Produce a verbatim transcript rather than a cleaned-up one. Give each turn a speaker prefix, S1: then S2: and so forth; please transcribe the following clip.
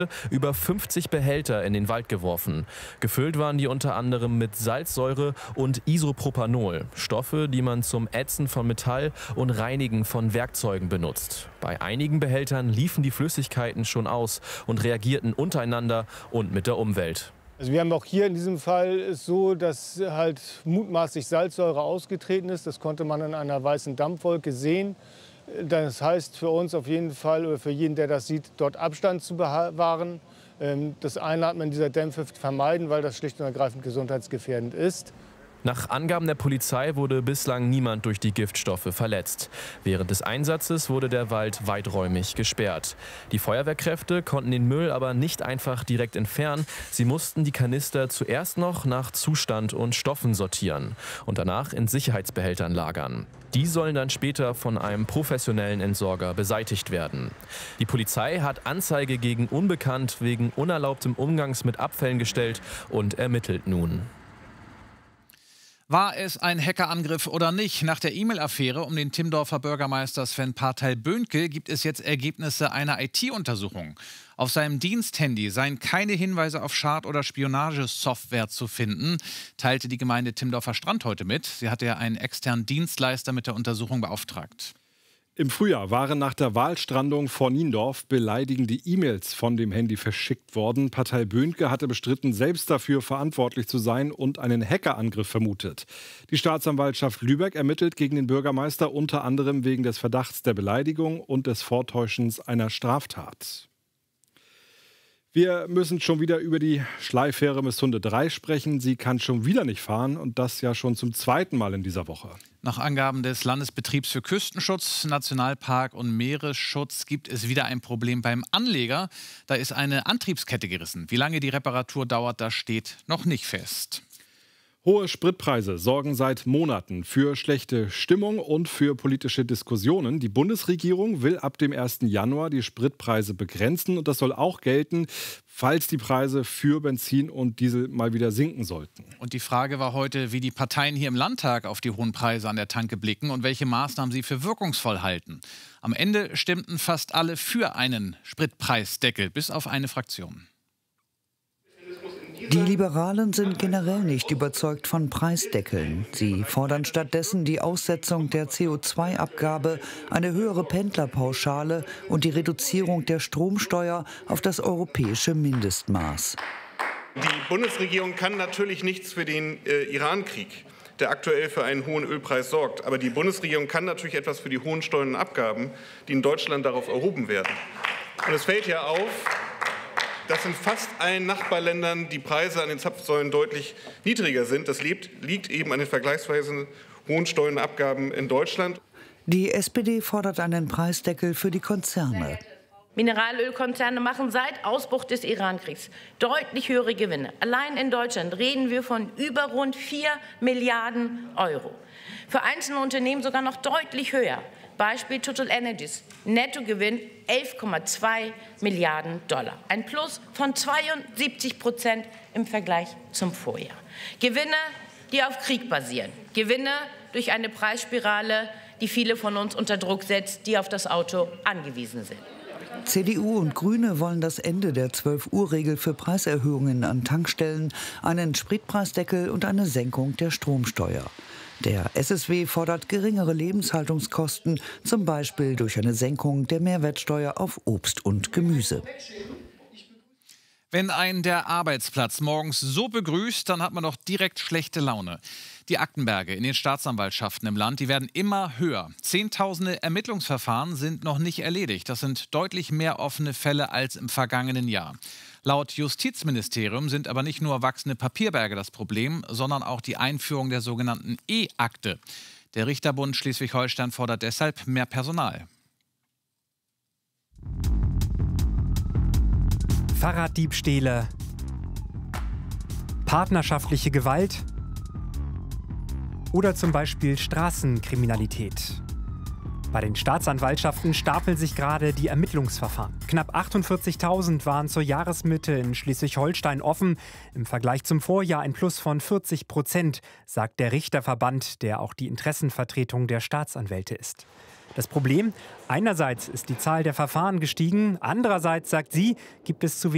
S1: über fünfzig Behälter in den Wald geworfen. Gefüllt waren die unter anderem mit Salzsäure und Isopropanol, Stoffe, die man zum Ätzen von Metall und Reinigen von Werkzeugen benutzt. Bei einigen Behältern liefen die Flüssigkeiten schon aus und reagierten untereinander und mit der Umwelt.
S2: Also wir haben auch hier in diesem Fall es so, dass halt mutmaßlich Salzsäure ausgetreten ist. Das konnte man in einer weißen Dampfwolke sehen. Das heißt für uns auf jeden Fall, oder für jeden, der das sieht, dort Abstand zu bewahren, das Einatmen dieser Dämpfe vermeiden, weil das schlicht und ergreifend gesundheitsgefährdend ist.
S1: Nach Angaben der Polizei wurde bislang niemand durch die Giftstoffe verletzt. Während des Einsatzes wurde der Wald weiträumig gesperrt. Die Feuerwehrkräfte konnten den Müll aber nicht einfach direkt entfernen. Sie mussten die Kanister zuerst noch nach Zustand und Stoffen sortieren und danach in Sicherheitsbehältern lagern. Die sollen dann später von einem professionellen Entsorger beseitigt werden. Die Polizei hat Anzeige gegen Unbekannt wegen unerlaubtem Umgangs mit Abfällen gestellt und ermittelt nun.
S3: War es ein Hackerangriff oder nicht? Nach der E-Mail-Affäre um den Timmendorfer Bürgermeister Sven Parteil Böhnke gibt es jetzt Ergebnisse einer I T-Untersuchung. Auf seinem Diensthandy seien keine Hinweise auf Schad- oder Spionagesoftware zu finden, teilte die Gemeinde Timmendorfer Strand heute mit. Sie hatte ja einen externen Dienstleister mit der Untersuchung beauftragt.
S4: Im Frühjahr waren nach der Wahlstrandung vor Niendorf beleidigende E-Mails von dem Handy verschickt worden. Parteil Böhnke hatte bestritten, selbst dafür verantwortlich zu sein und einen Hackerangriff vermutet. Die Staatsanwaltschaft Lübeck ermittelt gegen den Bürgermeister unter anderem wegen des Verdachts der Beleidigung und des Vortäuschens einer Straftat. Wir müssen schon wieder über die Schleifähre Misthunde drei sprechen. Sie kann schon wieder nicht fahren und das ja schon zum zweiten Mal in dieser Woche.
S3: Nach Angaben des Landesbetriebs für Küstenschutz, Nationalpark und Meeresschutz gibt es wieder ein Problem beim Anleger. Da ist eine Antriebskette gerissen. Wie lange die Reparatur dauert, das steht noch nicht fest.
S4: Hohe Spritpreise sorgen seit Monaten für schlechte Stimmung und für politische Diskussionen. Die Bundesregierung will ab dem ersten Januar die Spritpreise begrenzen und das soll auch gelten, falls die Preise für Benzin und Diesel mal wieder sinken sollten.
S3: Und die Frage war heute, wie die Parteien hier im Landtag auf die hohen Preise an der Tanke blicken und welche Maßnahmen sie für wirkungsvoll halten. Am Ende stimmten fast alle für einen Spritpreisdeckel, bis auf eine Fraktion.
S5: Die Liberalen sind generell nicht überzeugt von Preisdeckeln. Sie fordern stattdessen die Aussetzung der C O zwei Abgabe, eine höhere Pendlerpauschale und die Reduzierung der Stromsteuer auf das europäische Mindestmaß.
S6: Die Bundesregierung kann natürlich nichts für den äh, Iran-Krieg, der aktuell für einen hohen Ölpreis sorgt. Aber die Bundesregierung kann natürlich etwas für die hohen Steuern und Abgaben, die in Deutschland darauf erhoben werden. Und es fällt ja auf, dass in fast allen Nachbarländern die Preise an den Zapfsäulen deutlich niedriger sind. Das liegt eben an den vergleichsweise hohen Steuern und Abgaben in Deutschland.
S5: Die S P D fordert einen Preisdeckel für die Konzerne.
S7: Mineralölkonzerne machen seit Ausbruch des Iran-Kriegs deutlich höhere Gewinne. Allein in Deutschland reden wir von über rund vier Milliarden Euro. Für einzelne Unternehmen sogar noch deutlich höher. Beispiel Total Energies, Nettogewinn elf Komma zwei Milliarden Dollar. Ein Plus von zweiundsiebzig Prozent im Vergleich zum Vorjahr. Gewinne, die auf Krieg basieren. Gewinne durch eine Preisspirale, die viele von uns unter Druck setzt, die auf das Auto angewiesen sind.
S5: C D U und Grüne wollen das Ende der zwölf Uhr Regel für Preiserhöhungen an Tankstellen, einen Spritpreisdeckel und eine Senkung der Stromsteuer. Der S S W fordert geringere Lebenshaltungskosten, zum Beispiel durch eine Senkung der Mehrwertsteuer auf Obst und Gemüse.
S3: Wenn einen der Arbeitsplatz morgens so begrüßt, dann hat man doch direkt schlechte Laune. Die Aktenberge in den Staatsanwaltschaften im Land, die werden immer höher. Zehntausende Ermittlungsverfahren sind noch nicht erledigt. Das sind deutlich mehr offene Fälle als im vergangenen Jahr. Laut Justizministerium sind aber nicht nur wachsende Papierberge das Problem, sondern auch die Einführung der sogenannten E-Akte. Der Richterbund Schleswig-Holstein fordert deshalb mehr Personal.
S8: Fahrraddiebstähle, partnerschaftliche Gewalt oder zum Beispiel Straßenkriminalität. Bei den Staatsanwaltschaften stapeln sich gerade die Ermittlungsverfahren. Knapp achtundvierzigtausend waren zur Jahresmitte in Schleswig-Holstein offen. Im Vergleich zum Vorjahr ein Plus von vierzig Prozent, sagt der Richterverband, der auch die Interessenvertretung der Staatsanwälte ist. Das Problem? Einerseits ist die Zahl der Verfahren gestiegen, andererseits, sagt sie, gibt es zu wenig